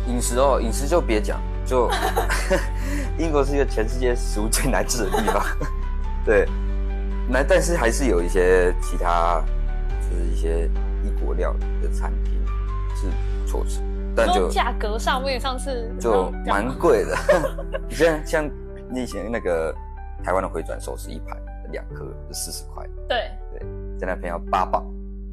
饮食就别讲，就英国是一个全世界食物最难吃的地方。对，但是还是有一些其他，就是一些异国料的餐厅是不错吃，但就价格上面上次就蛮贵的。像你以前那个台湾的回转寿司一盘2颗就40块， 对， 在那边要8磅。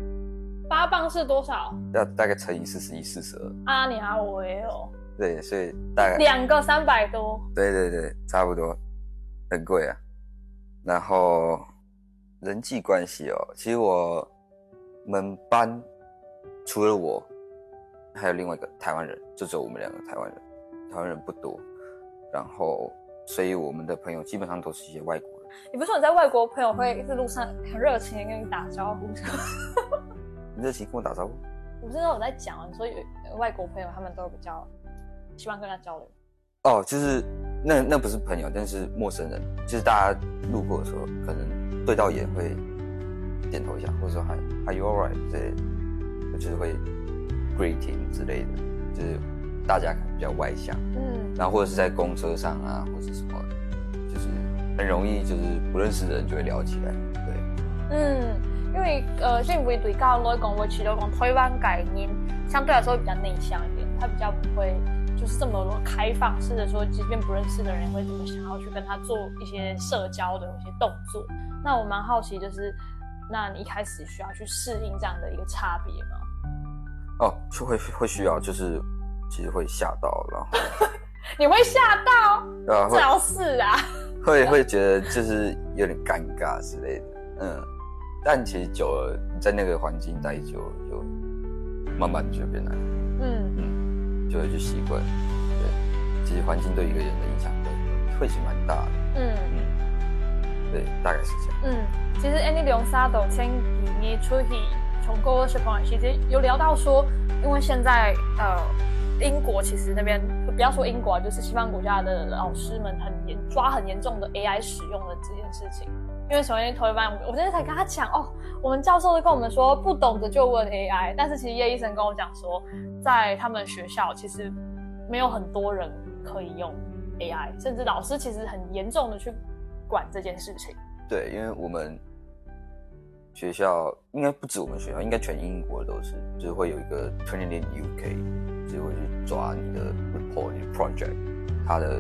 8磅是多少？ 要大概乘以41、42。 啊，你好微哦。 对，所以大概 2个300多。 对，差不多，很贵啊。然后人际关系哦，其实我们班除了我，还有另外一个台湾人，就只有我们2个台湾人，台湾人不多。然后，所以我们的朋友基本上都是一些外国人。 你不是说你在外国朋友会在路上很热情的跟你打招呼？ 你热情跟我打招呼？ 我不是有在讲，所以外国朋友他们都比较喜欢跟他交流。 哦，就是那不是朋友，但是陌生人，就是大家路过的时候，可能对到眼会点头一下，或者说 Are you alright 之类的，就是会 greeting 之类的，就是大家可能比较外向，然后或者是在公车上啊，或者什么，就是很容易就是不认识的人就会聊起来，对， 因为因为对教我讲，我除了讲台湾概念相对来说比较内向一点，他比较不会就是这么开放式的说，即便不认识的人会这么想要去跟他做一些社交的一些动作。那我蛮好奇，就是那你一开始需要去适应这样的一个差别吗？ 哦，就会需要，就是其实会吓到，然后你会吓到？ 对啊， 最好是啊， 会觉得就是有点尴尬之类的，但其实久了，你在那个环境待久，就慢慢就变难，就会去习惯。对，其实环境对一个人的影响会是蛮大的。对，大概是这样。 其实 Andy 梁沙斗前几年出去从过去朋友其实有聊到说，因为现在英国其实那边不要说英国，就是西方国家的老师们很严重的 AI 使用的这件事情。因为首先头一班，我今天才跟他讲我们教授都跟我们说，不懂的就问 AI。但是其实叶医生跟我讲说，在他们学校其实没有很多人可以用 AI， 甚至老师其实很严重的去管这件事情。 对，因为我们学校应该不止我们学校，应该全英国都是，就是会有一个 Training UK， 就是会去抓你的 report、你的 project， 它的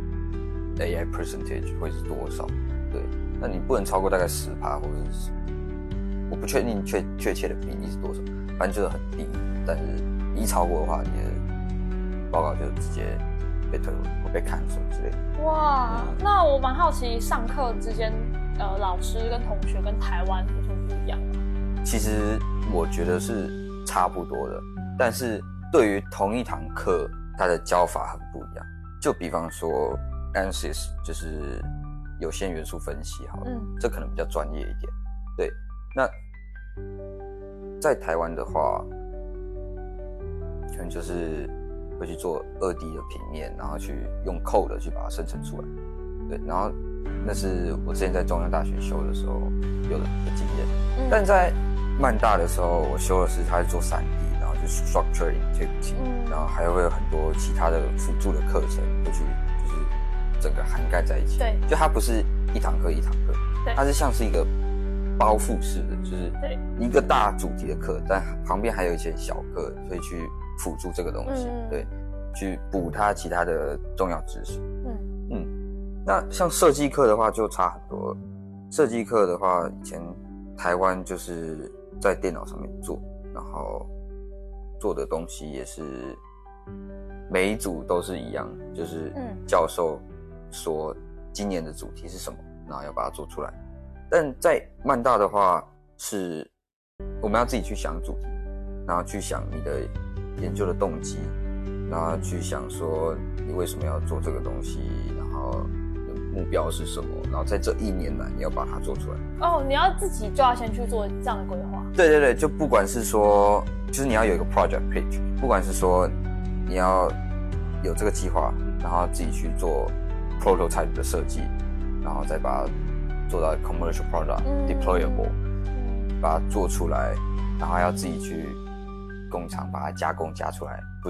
AI percentage 会是多少？对。那你不能超过大概10%，或者是我不确定确切的比例是多少，反正就是很低。但是一超过的话，你的报告就直接被退或被cancel之类的。 哇，那我蛮好奇，上课之间，老师跟同学跟台湾有什么不一样吗？ 其实我觉得是差不多的，但是对于同一堂课，它的教法很不一样。就比方说 ANSYS 就是有限元素分析，好了，这可能比较专业一点。对，那在台湾的话，可能就是会去做2D 的平面，然后去用 code 去把它生成出来。对，然后那是我之前在中央大学修的时候有的经验。但在曼大的时候，我修的是它是做3D，然后就 structure integrity，然后还会有很多其他的辅助的课程会去整个涵盖在一起。 对， 就它不是一堂课一堂课，它是像是一个包覆式的，就是一个大主题的课，但旁边还有一些小课，所以去辅助这个东西，对，去补它其他的重要知识。那像设计课的话就差很多了。设计课的话，以前台湾就是在电脑上面做，然后做的东西也是每一组都是一样，就是教授说今年的主题是什么，然后要把它做出来。但在曼大的话，是我们要自己去想主题，然后去想你的研究的动机，然后去想说你为什么要做这个东西，然后目标是什么，然后在这1年来你要把它做出来。 你要自己就要先去做这样的规划。 对，就不管是说，就是你要有一个 project pitch， 不管是说你要有这个计划，然后自己去做 prototype 的设计，然后再把它做到 commercial product、deployable， 把它做出来，然后要自己去工厂把它加工加出来。